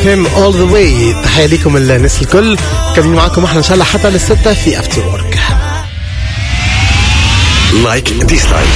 FM all the way. تحية لكم الناس الكل، كمين معكم احنا ان شاء الله حتى للستة في افتر وورك. لايك ديسلايك.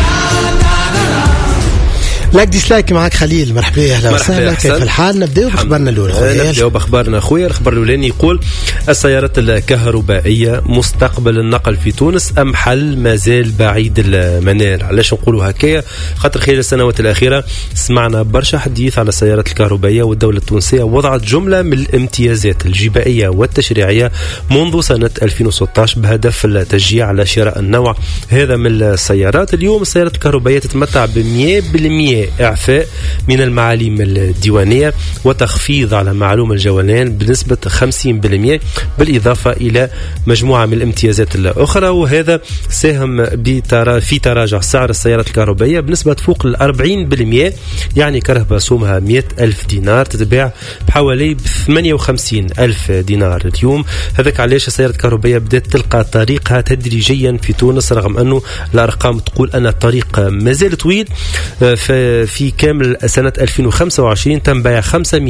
لايك ديسلايك معك خليل. مرحبا، اهلا وسهلا، كيف الحال؟ نبداو باخبارنا الاولى. نبداو باخبارنا خويا. الخبر الاولاني يقول السيارات الكهربائيه مستقبل النقل في تونس ام حل مازال بعيد المنال؟ علاش نقولوا هكايا؟ خاطر خلال السنوات الاخيره سمعنا برشا حديث على السيارات الكهربائيه، والدوله التونسيه وضعت جمله من الامتيازات الجبائيه والتشريعيه منذ سنه 2016 بهدف التشجيع على شراء النوع هذا من السيارات. اليوم السيارات الكهربائيه تتمتع ب100% إعفاء من المعاليم الديوانية وتخفيض على معلوم الجولان بنسبة 50%، بالإضافة إلى مجموعة من الامتيازات الأخرى، وهذا ساهم في تراجع سعر السيارات الكهربائية بنسبة فوق 40%. يعني كهرباء سومها 100,000 دينار تتباع بحوالي 58,000 دينار اليوم. هذاك علاش السيارات الكهربائية بدأت تلقى طريقها تدريجيا في تونس، رغم أنه الأرقام تقول أن الطريق مازال طويل. في كامل سنة 2025 تم بيع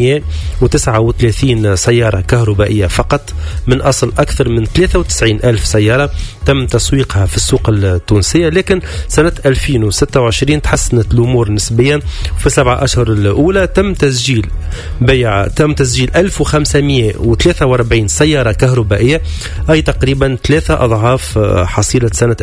539 سيارة كهربائية فقط من أصل أكثر من 93,000 سيارة تم تسويقها في السوق التونسية. لكن سنة 2026 تحسنت الأمور نسبيا. في 7 أشهر الأولى تم تسجيل 1543 سيارة كهربائية، أي تقريبا 3 أضعاف حصيلة سنة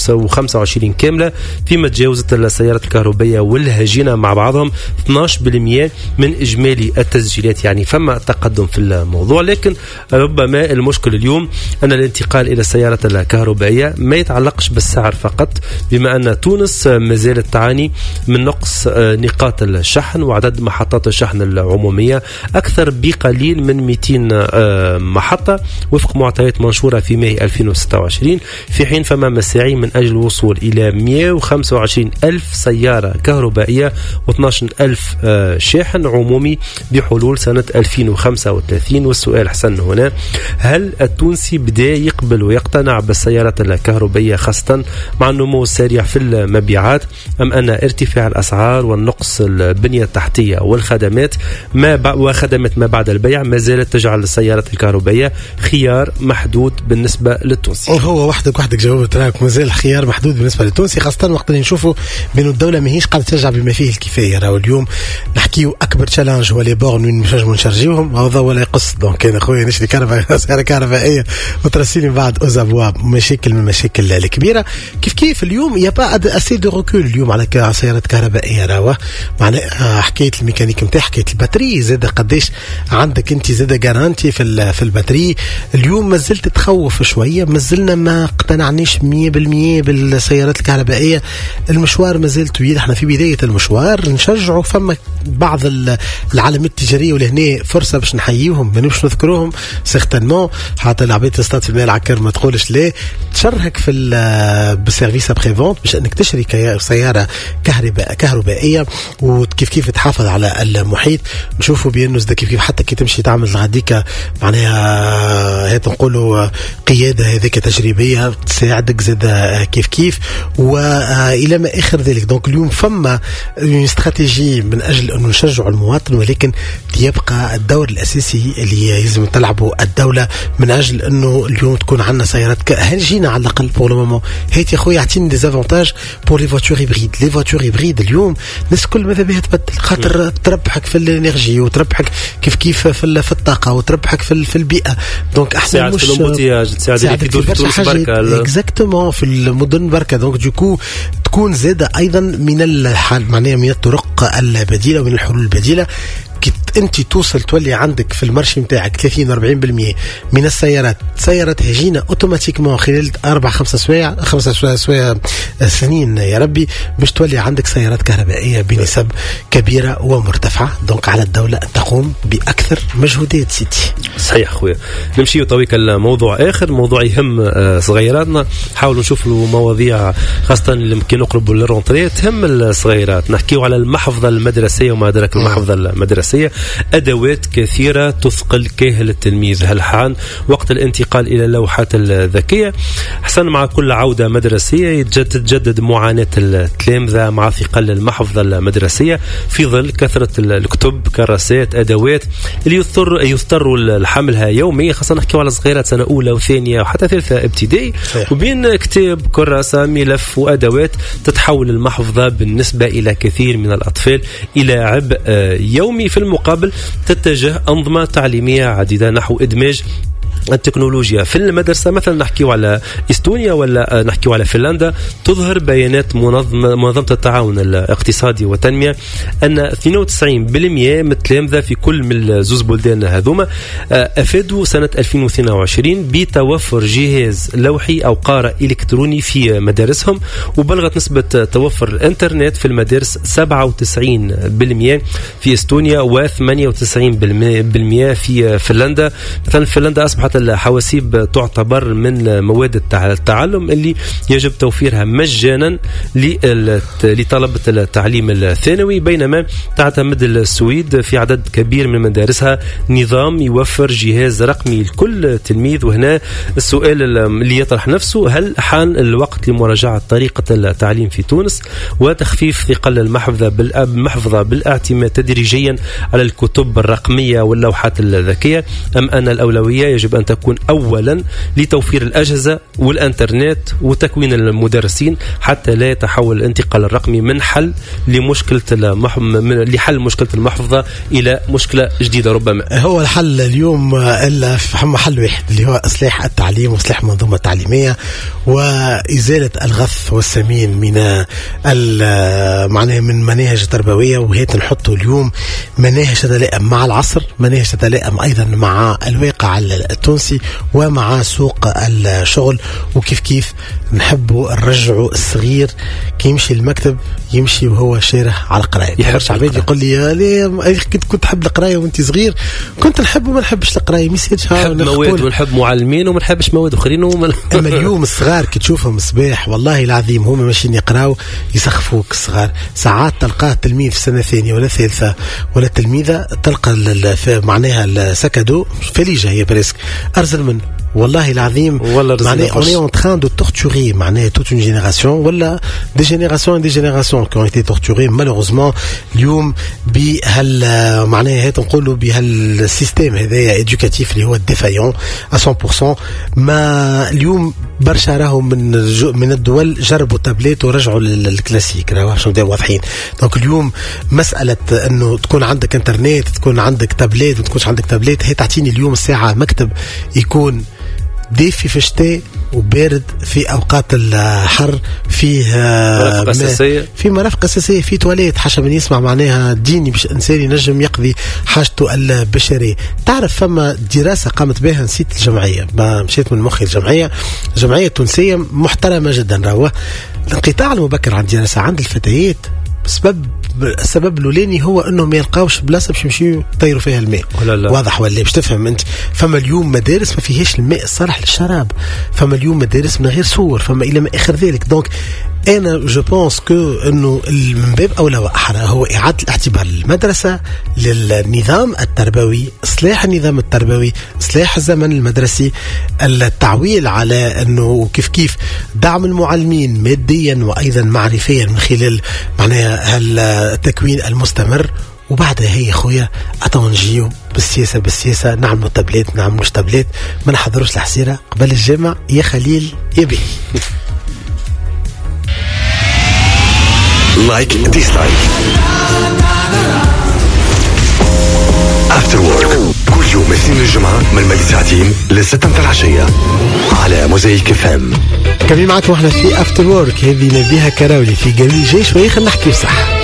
2025 كاملة، فيما تجاوزت السيارات الكهربائية والهجينة مع بعضهم 12% من إجمالي التسجيلات. يعني فما تقدم في الموضوع، لكن ربما المشكل اليوم أن الانتقال إلى السيارات الكهربائية ما يتعلقش بالسعر فقط، بما أن تونس ما زالت تعاني من نقص نقاط الشحن وعدد محطات الشحن العمومية أكثر بقليل من 200 محطة وفق معطيات منشورة في ماي 2026، في حين فما مساعي من أجل الوصول إلى 125,000 سيارة كهربائية و12,000 شاحن عمومي بحلول سنة 2035. والسؤال حسن هنا، هل التونسي بدا يقبل ويقتنع بالسيارات الكهربائية خاصة مع النمو السريع في المبيعات، أم أن ارتفاع الأسعار والنقص البنية التحتية والخدمات وخدمات ما بعد البيع ما زالت تجعل السيارات الكهربائية خيار محدود بالنسبة للتونسي؟ هو وحدك جاوبت راك، ما زال خيار محدود بالنسبة للتونسي، خاصة وقت اللي نشوفوا بأن الدولة ماهيش قاعدة ترجع بما فيه الكفاية. راهو اليوم نحكيو أكبر تشالنج هو لي بورن وين مش نجمو نشرجيوهم، هذا ولا يقص. دونك أنا خويا نشري سيارة كهربائية وترسيني بعد أوزابواب مشاكل من المشاكل الكبيرة. كيف اليوم يبقى أسي دو ركول اليوم على سيارات كهربائية. راهو معناها حكاية الميكانيك نتاع، حكاية الباتري زاد قديش عندك أنت زاد جارانتي في الباتري. اليوم ما زلت تخوف شوية، ما زلنا ما اقتنعنيش 100% بالسيارات الكهربائية. المشوار ما زال طويل، احنا في بداية المشوار. نشجعوا فما بعض العلامات التجارية ولهنا فرصة باش نحييهم، ما نبش نذكروهم سيغتانمون، حتى العبيد تستات في المال عكر ما تقولش ليه. تشرهك في بالسيرفيس ابري فونت باش انك تشتري سيارة كهربائية وكيف تحافظ على المحيط. نشوفوا بأنه زاد كيف حتى كي تمشي تعمل غاديكا معناها هات نقولوا قيادة هذيك تجريبية تساعدك زاد كيف وإلى ما آخر ذلك. دونك اليوم فما استراتيجي من أجل أن نشجع المواطن، ولكن يبقى الدور الأساسي اللي يلزم تلعبه الدولة من أجل أنه اليوم تكون عندنا سيارات هنجينا على الأقل بور لو مومون. هيت يا خويا يعطيني ديزافونتاج بور لي فواتور هيبريد. لي فواتور هيبريد اليوم الناس كل ماذا بها تبدل، خاطر تربحك في الانرجي وتربحك كيف في الطاقة وتربحك في البيئة. دونك أحسن مش تساعدك في تونس بركة اكزاكتومون في المدن بركة. دونك دوكو تكون زادة أيضا من الحال معناها من الطرق البديلة ومن الحلول البديلة. انت توصل تولي عندك في المارشي نتاعك 30-40% من السيارات سيارات هجينة اوتوماتيكمون خلال 4-5 سنين يا ربي باش تولي عندك سيارات كهربائية بنسب كبيرة ومرتفعة. دونك على الدولة أن تقوم بأكثر مجهودات سيتي. صحيح خويا. نمشي طويق الموضوع آخر موضوع يهم صغيراتنا. حاولوا نشوفوا مواضيع خاصة اللي كي نقربوا للرونتري تهم الصغيرات. نحكيو على المحفظة المدرسية وما أدراك المحفظة المدرسية. أدوات كثيرة تثقل كاهل التلميذ. هل حان وقت الانتقال إلى اللوحات الذكية؟ حسن مع كل عودة مدرسية تتجدد معاناة التلامذة مع ثقل المحفظة المدرسية في ظل كثرة الكتب، كراسات، أدوات اللي يضطروا لحملها يوميا، خاصة نحكي على صغيرات سنة أولى وثانية وحتى ثالثة ابتدائي. وبين كتاب، كراسة، ملف وأدوات تتحول المحفظة بالنسبة إلى كثير من الأطفال إلى عبء يومي. في المقابل تتجه أنظمة تعليمية عديدة نحو إدماج التكنولوجيا في المدرسة. مثلا نحكي على إستونيا ولا نحكي على فنلندا، تظهر بيانات منظمة التعاون الاقتصادي والتنمية أن 92% من التلامذة في كل من زوز بلدان هذوما أفادوا سنة 2022 بتوفر جهاز لوحي أو قارئ إلكتروني في مدارسهم. وبلغت نسبة توفر الإنترنت في المدارس 97% في إستونيا و98% في فنلندا. مثلا فنلندا أصبحت الحواسيب تعتبر من مواد التعلم اللي يجب توفيرها مجانا لطلبة التعليم الثانوي، بينما تعتمد السويد في عدد كبير من مدارسها نظام يوفر جهاز رقمي لكل تلميذ. وهنا السؤال اللي يطرح نفسه: هل حان الوقت لمراجعة طريقة التعليم في تونس وتخفيف ثقل المحفظة بالاعتماد تدريجيا على الكتب الرقمية واللوحات الذكية، أم أن الأولوية يجب أن تكون أولا لتوفير الأجهزة والإنترنت وتكوين المدرسين حتى لا يتحول الانتقال الرقمي من حل لحل مشكلة المحفظة إلى مشكلة جديدة؟ ربما هو الحل اليوم إلا في محل واحد، اللي هو إصلاح التعليم وإصلاح المنظومة التعليمية وإزالة الغث والسمين من مناهج تربوية، وهي نحطوا اليوم مناهج تتلائم مع العصر، مناهج تتلائم أيضا مع الواقع التونسي ومع سوق الشغل. وكيف نحبوا نرجعوا الصغير كي يمشي المكتب يمشي وهو شارح على القرايه. يحرش عباد يقول لي كنت حب القرايه وانت صغير. كنت نحب وما نحبش القرايه، ما يصيرش نحب مواد ونحب معلمين وما نحبش مواد اخرين اما اليوم الصغار كي تشوفهم صباح والله العظيم هما ماشيين يقراو يسخفوك. الصغار ساعات تلقاه تلميذ في سنه ثانيه ولا ثالثه ولا تلميذه تلقى معناها السكادو فليجه هي بريسك ارزل منه والله العظيم. معناها on est en train de torturer معناها toute une génération ولا des générations qui ont été torturées malheureusement اليوم معناها هات نقولوا بهالسيستم هذايا إدوكاتيف اللي هو الديفايون à 100%. ما اليوم برشا راهم من الدول جربوا تابلت ورجعوا للكلاسيك، راهو باش نبداو واضحين. دونك اليوم مسألة انه تكون عندك انترنت، تكون عندك تابلت، ما تكونش عندك تابلت، هي تعطيني اليوم الساعة مكتب يكون دافي في الشتاء وبارد في اوقات الحر، فيه مرافق اساسيه، في مرافق اساسيه، في تواليت حسب من يسمع معناها ديني باش الانسان ينجم يقضي حاجته البشريه. تعرف فما دراسه قامت بها نسيت الجمعيه، ما مشيت من مخي الجمعيه التونسيه محترمه جدا. راهو الانقطاع المبكر عن الدراسه عند الفتيات السبب الاولاني هو انهم ما يلقاوش بلاصه باش يمشيو يطيروا فيها الماء. واضح ولا باش تفهم انت؟ فما اليوم مدارس ما فيهاش الماء الصالح للشراب، فما اليوم مدارس من غير سور، فما الى ما اخر ذلك. دونك انا جو بونس كو انه من باب اولى واحرى هو اعاده الاعتبار للمدرسه، للنظام التربوي، اصلاح النظام التربوي، اصلاح الزمن المدرسي، التعويل على انه كيف دعم المعلمين ماديا وايضا معرفيا من خلال معناها التكوين المستمر. وبعدها هي خويا اتوا نجيو بالسياسه نعملوا تابلات، نعملوا تابلات، ما نحضروش الحسيره قبل الجامع يا خليل يا بي. لايك ديسلايك افتر وورك كل يوم اثنين الجمعة من 2 ل6 العشية على موزايك اف ام. كمين معكم احنا في افتر وورك، هذه نبيها كراولي في قالوا لي جاي شويه خلينا نحكي صح.